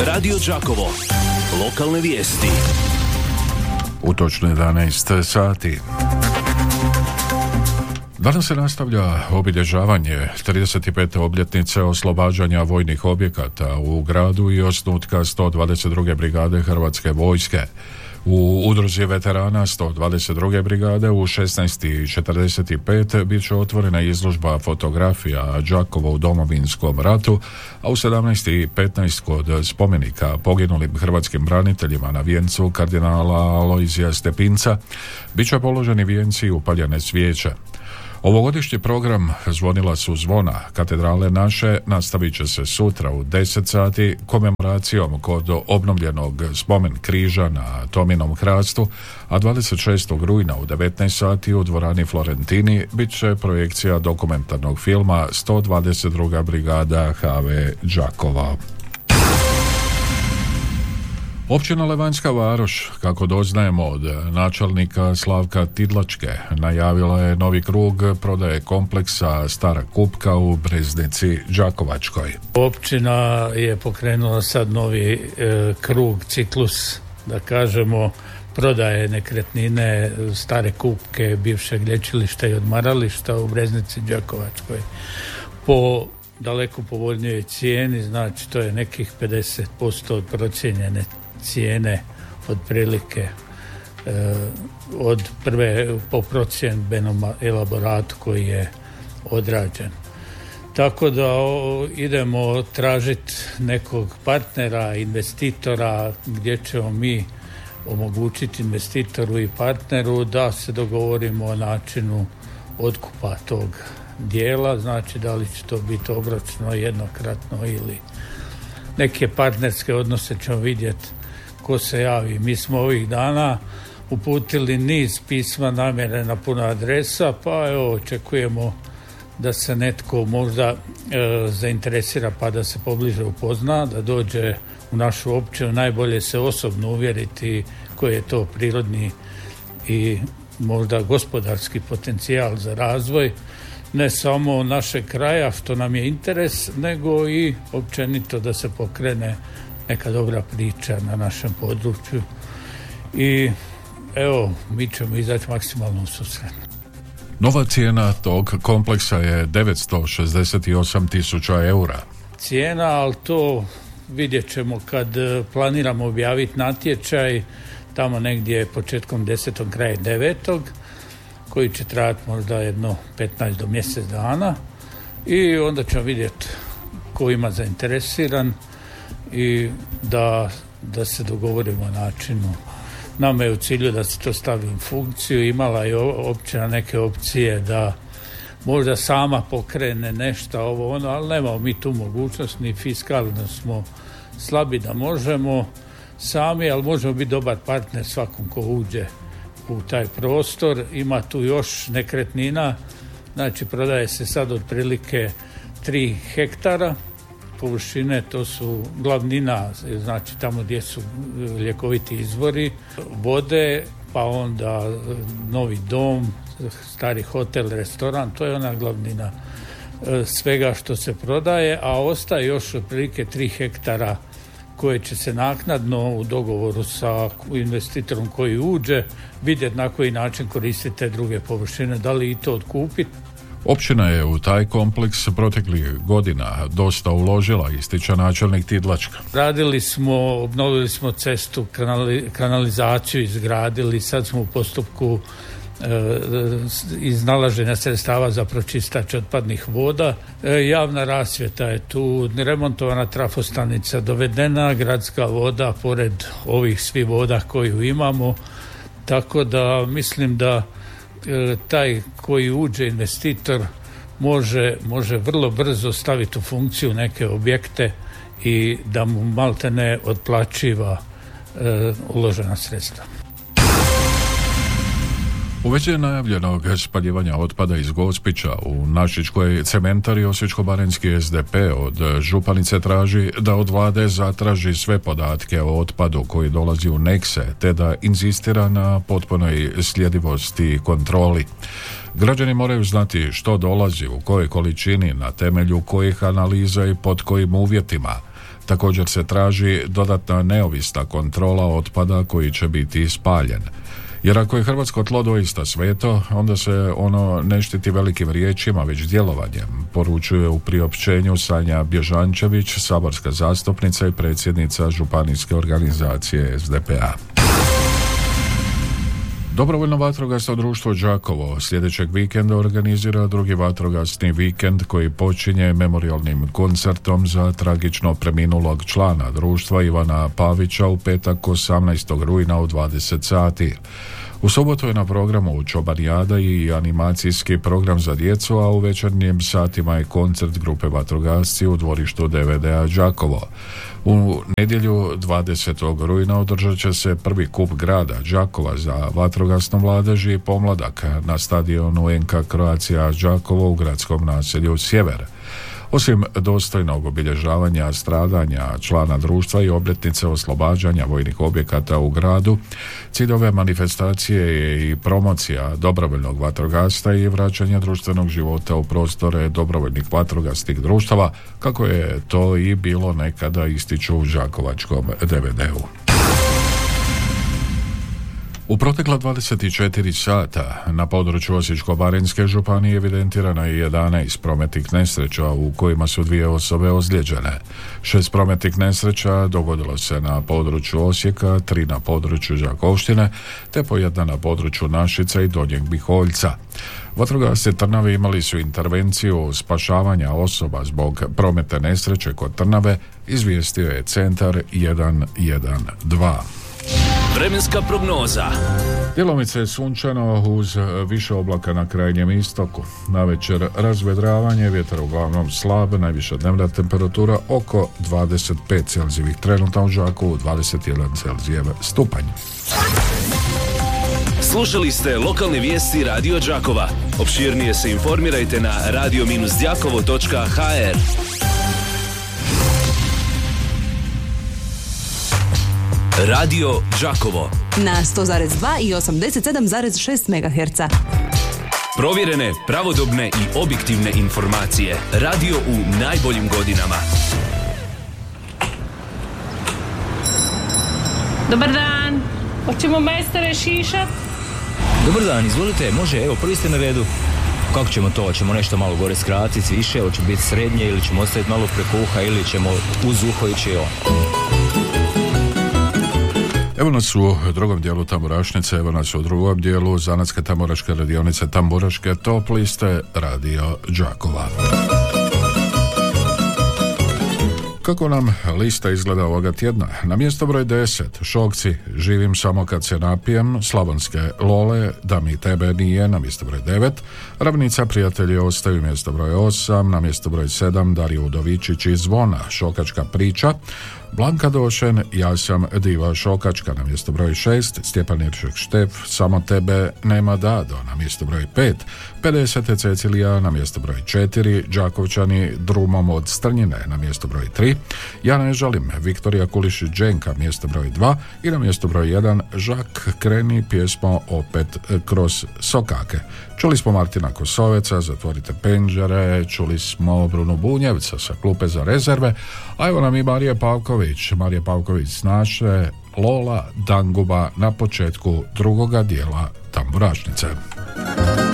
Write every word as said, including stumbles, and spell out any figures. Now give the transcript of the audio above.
Radio Đakovo. Lokalne vijesti. U točno jedanaest sati. Danas se nastavlja obilježavanje trideset pete obljetnice oslobađanja vojnih objekata u gradu i osnutka sto dvadeset druge brigade Hrvatske vojske. U udruzi veterana sto dvadeset druge brigade u šesnaest i četrdeset pet bit će otvorena izložba fotografija Đakovo u Domovinskom ratu, a u sedamnaest i petnaest kod spomenika poginulim hrvatskim braniteljima na vijencu kardinala Alojzija Stepinca bit će položeni vijenci i upaljene svijeće. Ovogodišnji program Zvonila su zvona katedrale naše nastavit će se sutra u deset sati komemoracijom kod obnovljenog spomen križa na Tominom hrastu, a dvadeset šestog rujna u devetnaest sati u dvorani Florentini bit će projekcija dokumentarnog filma sto dvadeset druga brigada H V Đakova. Općina Levanjska Varoš, kako doznajemo od načelnika Slavka Tidlačke, najavila je novi krug prodaje kompleksa Stara Kupka u Breznici Đakovačkoj. Općina je pokrenula sad novi e, krug, ciklus, da kažemo, prodaje nekretnine Stare Kupke, bivšeg lječilišta i odmarališta u Breznici Đakovačkoj. Po daleko povoljnijoj cijeni, znači to je nekih pedeset posto od procijenjene cijene otprilike e, od prve po procjenbenom elaboratu koji je odrađen. Tako da o, idemo tražiti nekog partnera, investitora, gdje ćemo mi omogućiti investitoru i partneru da se dogovorimo o načinu otkupa tog dijela, znači da li će to biti obročno, jednokratno ili neke partnerske odnose ćemo vidjeti ko se javi. Mi smo ovih dana uputili niz pisma namjere na puno adresa, pa evo očekujemo da se netko možda e, zainteresira pa da se pobliže upozna, da dođe u našu općinu, najbolje se osobno uvjeriti koji je to prirodni i možda gospodarski potencijal za razvoj ne samo našeg kraja, što nam je interes, nego i općenito da se pokrene neka dobra priča na našem području. I evo, mi ćemo izaći maksimalno u susret. Nova cijena tog kompleksa je devetsto šezdeset osam tisuća eura. Cijena, ali to vidjet ćemo kad planiramo objaviti natječaj, tamo negdje početkom desetog, kraja devetog, koji će trajati možda jedno petnaest do mjesec dana i onda ćemo vidjeti ko ima zainteresiran i da, da se dogovorimo o načinu. Nama je u cilju da se to stavi u funkciju, imala je općina neke opcije da možda sama pokrene nešto ovo ono, ali nemamo mi tu mogućnost, ni fiskalno smo slabi da možemo sami, ali možemo biti dobar partner svakom ko uđe u taj prostor. Ima tu još nekretnina, znači prodaje se sad otprilike tri hektara površine, to su glavnina, znači tamo gdje su ljekoviti izvori vode, pa onda novi dom, stari hotel, restoran, to je ona glavnina svega što se prodaje, a ostaje još otprilike tri hektara koje će se naknadno u dogovoru sa investitorom koji uđe vidjeti na koji način koristiti te druge površine, da li i to otkupiti. Općina je u taj kompleks proteklih godina dosta uložila, ističe načelnik Tidlačka. Radili smo, obnovili smo cestu, kanali, kanalizaciju izgradili, sad smo u postupku e, iznalaženja sredstava za pročistač otpadnih voda. E, javna rasvjeta je tu, remontovana trafostanica, dovedena gradska voda pored ovih svih voda koju imamo, tako da mislim da taj koji uđe investitor može, može vrlo brzo staviti u funkciju neke objekte i da mu maltene otplaćiva e, uložena sredstva. U vezi najavljenog spaljivanja otpada iz Gospića u Našičkoj cementari Osječko-baranjski S D P od županice traži da od vlade zatraži sve podatke o otpadu koji dolazi u Nekse, te da inzistira na potpunoj sljedivosti i kontroli. Građani moraju znati što dolazi, u kojoj količini, na temelju kojih analiza i pod kojim uvjetima. Također se traži dodatna neovisna kontrola otpada koji će biti spaljen. Jer ako je hrvatsko tlo doista sveto, onda se ono ne štiti velikim riječima, već djelovanjem, poručuje u priopćenju Sanja Bježančević, saborska zastupnica i predsjednica županijske organizacije S D P A. Dobrovoljno vatrogasno društvo Đakovo sljedećeg vikenda organizira drugi vatrogasni vikend koji počinje memorijalnim koncertom za tragično preminulog člana društva Ivana Pavića u petak osamnaestog rujna u dvadeset sati. U subotu je na programu Čobanijada i animacijski program za djecu, a u večernjim satima je koncert grupe vatrogasci u dvorištu D V D-a Đakovo. U nedjelju dvadesetog rujna održat će se prvi kup grada Đakova za vatrogasnu mladež i pomladak na stadionu N K Croatia Đakovo u gradskom naselju Sjever. Osim dostojnog obilježavanja stradanja člana društva i obljetnice oslobađanja vojnih objekata u gradu, cilj ove manifestacije je i promocija dobrovoljnog vatrogastva i vraćanje društvenog života u prostore dobrovoljnih vatrogasnih društava, kako je to i bilo nekada, ističu u đakovačkom D V D-u. U protekla dvadeset četiri sata na području Osječko-baranjske županije evidentirano je jedanaest prometnih nesreća u kojima su dvije osobe ozlijeđene. Šest prometnih nesreća dogodilo se na području Osijeka, tri na području Đakovštine, te po jedna na području Našica i Donjeg Miholjca. Vatrogasci Trnave imali su intervenciju spašavanja osoba zbog prometne nesreće kod Trnave, izvijestio je centar jedan jedan dva. Vremenska prognoza. Djelomice je sunčano uz više oblaka na krajnjem istoku. Navečer razvedravanje, vjetar uglavnom slab, najviša dnevna temperatura oko dvadeset pet Celzijevih, trenutno u Đakovu dvadeset jedan Celzijev stupanj. Slušali ste lokalne vijesti Radio Đakova. Opširnije se informirajte na radio dash đakovo točka ha er. Radio Đakovo na sto zarez dva i osamdeset sedam zarez šest megaherca. Provjerene, pravodobne i objektivne informacije. Radio u najboljim godinama. Dobar dan, hoćemo majstore šišat? Dobar dan, izvolite, može, evo, prvi ste na redu. Kako ćemo to? Hoćemo nešto malo gore skratiti, više, hoće biti srednje ili ćemo ostaviti malo preko uha ili ćemo uz uho ići on. Evo nas u drugom dijelu Tamburašnice, evo nas u drugom dijelu zanatske tamburaške radionice Tamburaške top liste Radio Đakova. Kako nam lista izgleda ovoga tjedna? Na mjesto broj deset, Šokci, Živim samo kad se napijem, Slavonske Lole, Da mi tebe nije, na mjesto broj devet, Ravnica, Prijatelji ostaju, mjesto broj osam, na mjesto broj sedam, Darija Udovičić i Zvona, Šokačka priča, Blanka Došen, Ja sam diva Šokačka, na mjesto broj šest, Stjepan Iršek Štef, Samo tebe nema Dado, na mjesto broj pet, pedeset Cecilija, na mjesto broj četiri, Đakovčani Drumom od Strnjine, na mjesto broj tri, Ja ne žalim, Viktorija Kulišić Dženka, mjesto broj dva i na mjesto broj jedan, Žak kreni pjesmo opet kroz sokake. Čuli smo Martina Kosoveca, Zatvorite penđere, čuli smo Brunu Bunjevca sa Klupe za rezerve, a evo nam i Marija Pavković. Marija Pavković s naše Lola Danguba na početku drugoga dijela Tamburašnice.